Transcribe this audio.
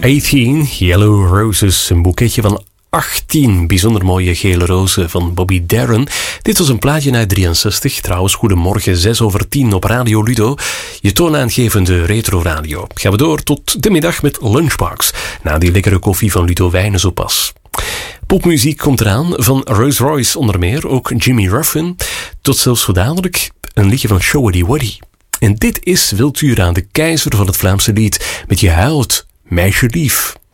18 Yellow Roses, een boeketje van 18 bijzonder mooie gele rozen van Bobby Darin. Dit was een plaatje uit 63. Trouwens, goedemorgen, 6:10 op Radio Ludo. Je toonaangevende retro-radio. Gaan we door tot de middag met Lunchbox. Na die lekkere koffie van Ludo Wijnen zo pas. Popmuziek komt eraan, van Rolls Royce onder meer, ook Jimmy Ruffin. Tot zelfs zo dadelijk een liedje van Showdy Waddy. En dit is Wiltura, de keizer van het Vlaamse lied. Met Je huilt, meisje lief.